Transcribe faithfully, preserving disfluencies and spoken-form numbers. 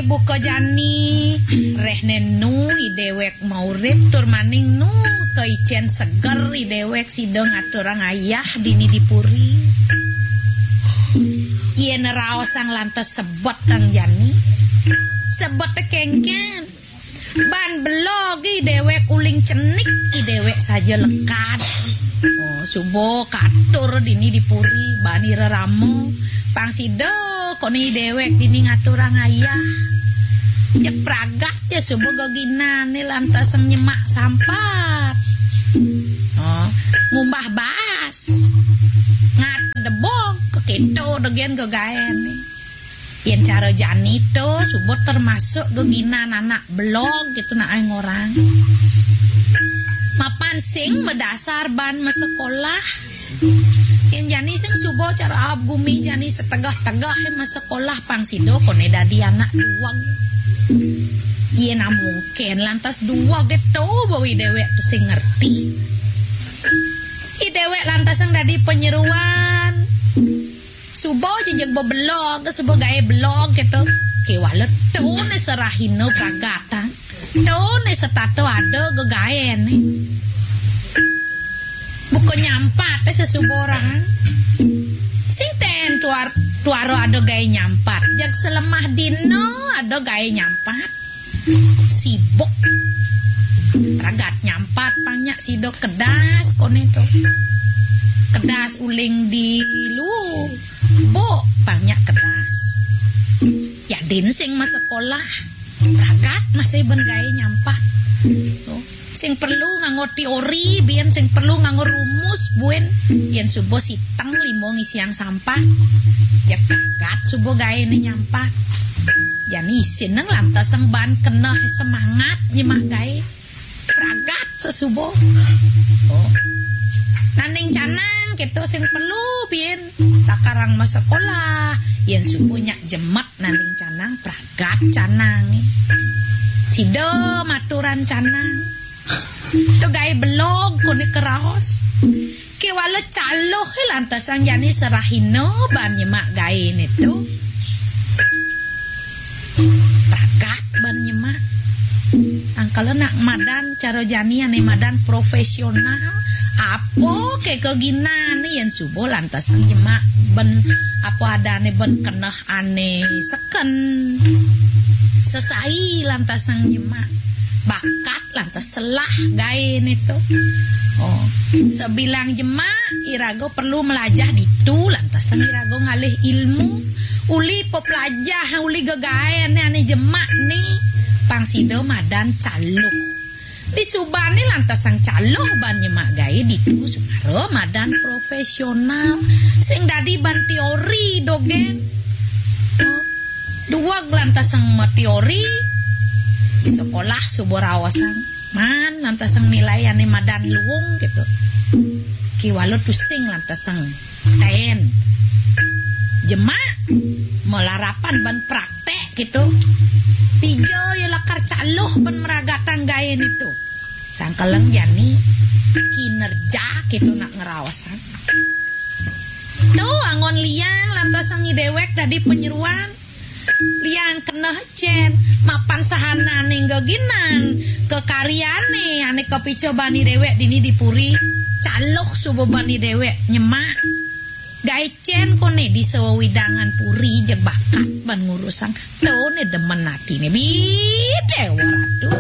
gae buka jani rehnen nu i dewek maurip tur maning nu keicen seger i dewek sidong aturang ayah dini dipuri yen raos sang lantas sebot ang jani sebot tekengken ban blog i dewek uling cenik i dewek saja lekat oh subo katur dini dipuri bani reramo pangsido koni dewek dini ngaturang ayah jak pragat ya subo goginane lantas nyemak sampat oh ngumbah bas ngat debong kekento degen gegaen yen cara jani to subo termasuk goginan anak blog gitu nak aing orang mapan sing medasar ban mesekolah yen jani sing subo cara abgumi jani setegah-tegah he mesekolah pangsido kone dadi anak duwag yen mungkin lantas duwag gitu bawi dewek tu sing ngerti i dewek lantas yang dadi penyeruan subo jejeg blog subo gawe blog gitu kiwalet tone serahino pragata tone setato ada gegaen bukan nyampat teh sesuborang sing ten tuar tuaro ada gawe nyampat jag selemah dino ada gawe nyampat sibuk pragat nyampat pangnya sido kedas kone to kedas uling di lu bo pangnya kedas ya din sing mas sekolah pragat masih ben gawe nyampat to sing perlu nganggo teori biyen sing perlu nganggo rumus buen yen subo siteng limo ngisiang sampah ya pragat subo gawe ne nyampat jani isin nang lantas sang ban kena semangat nyemak gawe pragat sesubo oh naning canang gitu sing perlu biyen takarang mas sekolah yen subo nyak jemet naning canang pragat canang sido maturan canang to gawe blog kone keraos ke walo caloh lantas ang jani serahino ban nyemak gawe nitu pragat ban nyemak angkala nak madan cara jani ane madan profesional apa ke keginan yen subo lantas ang nyemak ben apa adane ben keneh ane seken sesai lantas ang nyemak bakat lantas selah gain itu oh sebilang jemak irago perlu melajah ditu lantas irago ngalih ilmu uli peplajah uli gegaen ane jemak nih pangsido madan caluh di subane lantas sang caluh ban nyemak gae ditu sumaro madan profesional sing dadi ban teori dogen oh dua lantas sang teori di sekolah subur awasan man lantasang nilai ane madan luung gitu kiwalo tusing lantasang ten jemak melarapan ban praktek gitu pijo ya lakar caloh ban meragatan gayen itu sangkaleng jani kinerja gitu nak ngerawasan tuh angon liang lantasang ngidewek tadi penyeruan liang kena cen mapan sahana ning geginan kekaryane ane kepico bani dewek dini dipuri caloh subo bani dewek nyemak gae cen kone di sewidangan puri je bakat ban ngurusang tone demen atine bi dewa